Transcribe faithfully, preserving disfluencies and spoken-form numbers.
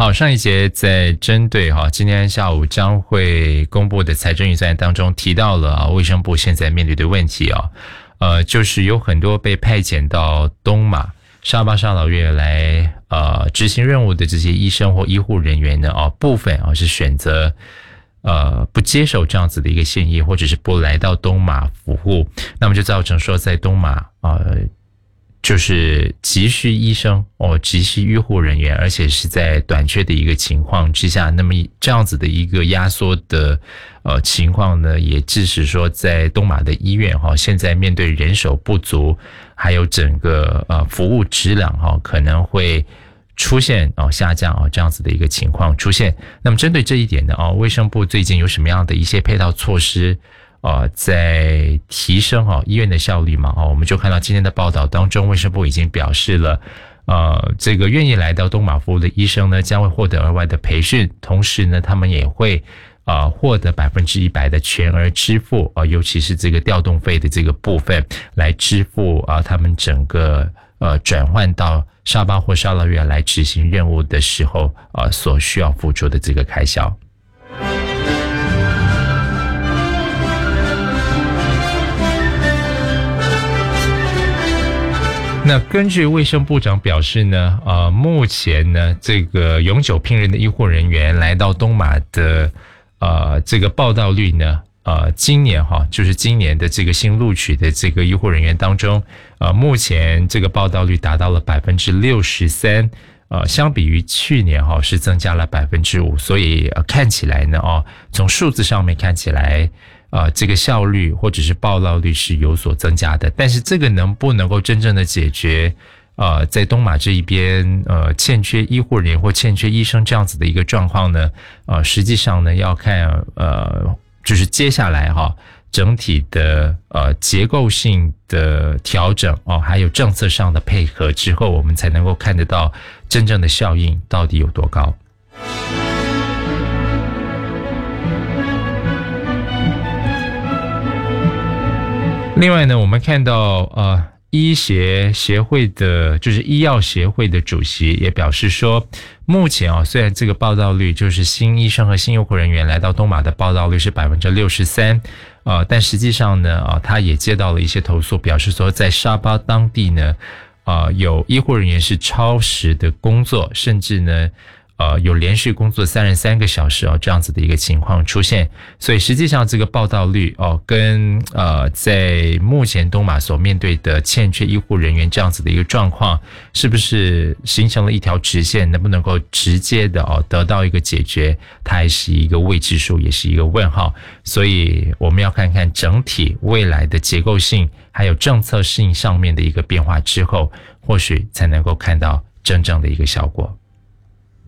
好，上一节在针对哈今天下午将会公布的财政预算当中提到了啊，卫生部现在面对的问题啊，呃，就是有很多被派遣到东马、沙巴、沙劳越来呃执行任务的这些医生或医护人员呢，啊，部分啊是选择呃不接受这样子的一个建议，或者是不来到东马服务，那么就造成说在东马呃。就是急需医生哦，急需医护人员，而且是在短缺的一个情况之下，那么这样子的一个压缩的呃情况呢，也致使说在东马的医院哈、哦，现在面对人手不足，还有整个呃服务质量哈、哦，可能会出现哦下降哦这样子的一个情况出现。那么针对这一点呢，哦，卫生部最近有什么样的一些配套措施？呃，在提升哈、哦、医院的效率嘛，哦，我们就看到今天的报道当中，卫生部已经表示了，呃，这个愿意来到东马服务的医生呢，将会获得额外的培训，同时呢，他们也会呃获得百分之一百的全额支付啊、呃，尤其是这个调动费的这个部分来支付啊、呃，他们整个呃转换到沙巴或沙劳越来执行任务的时候啊、呃、所需要付出的这个开销。那根据卫生部长表示呢，呃，目前呢，这个永久聘任的医护人员来到东马的，呃，这个报到率呢，呃，今年哈，就是今年的这个新录取的这个医护人员当中，呃，目前这个报到率达到了百分之六十三，呃，相比于去年哈是增加了百分之五，所以呃看起来呢，哦，从数字上面看起来。呃，这个效率或者是报到率是有所增加的，但是这个能不能够真正的解决呃在东马这一边呃欠缺医护人员或欠缺医生这样子的一个状况呢？呃，实际上呢要看呃就是接下来哈整体的呃结构性的调整哦，还有政策上的配合之后，我们才能够看得到真正的效应到底有多高。另外呢，我们看到呃，医协协会的，就是医药协会的主席也表示说，目前啊、哦，虽然这个报到率就是新医生和新医护人员来到东马的报到率是百分之六十三，呃，但实际上呢，啊、呃，他也接到了一些投诉，表示说在沙巴当地呢，呃，有医护人员是超时的工作，甚至呢。呃，有连续工作三十三个小时哦，这样子的一个情况出现，所以实际上这个报到率哦，跟呃在目前东马所面对的欠缺医护人员这样子的一个状况，是不是形成了一条直线？能不能够直接的哦得到一个解决？它还是一个未知数，也是一个问号。所以我们要看看整体未来的结构性还有政策性上面的一个变化之后，或许才能够看到真正的一个效果。